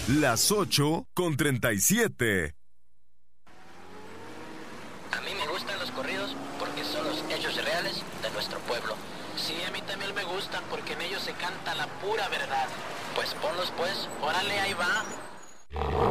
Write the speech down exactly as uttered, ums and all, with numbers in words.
Las ocho con treinta y siete. A mí me gustan los corridos porque son los hechos reales de nuestro pueblo. Sí, a mí también me gustan porque en ellos se canta la pura verdad. Pues ponlos pues, órale, ahí va.